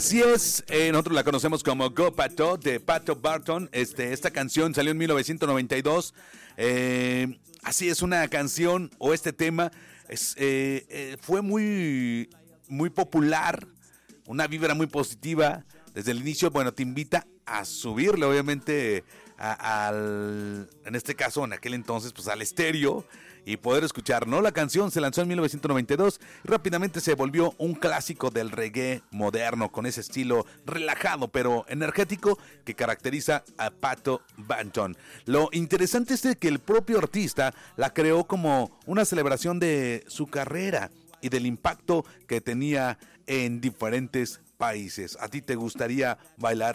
Así es, nosotros la conocemos como Go Pato, de Pato Barton. Esta canción salió en 1992. Así es, una canción o este tema fue muy popular, una vibra muy positiva. Desde el inicio, bueno, te invita a subirle, obviamente, en este caso, en aquel entonces, pues al estéreo y poder escuchar, ¿no? La canción se lanzó en 1992 y rápidamente se volvió un clásico del reggae moderno, con ese estilo relajado pero energético que caracteriza a Pato Banton. Lo interesante es que el propio artista la creó como una celebración de su carrera y del impacto que tenía en diferentes países. ¿A ti te gustaría bailar